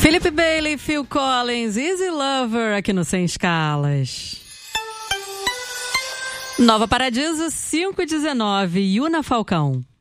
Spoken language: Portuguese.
Felipe Bailey, Phil Collins, Easy Lover aqui no Sem Escalas. Nova Paradiso, 5:19, Yuna Falcão.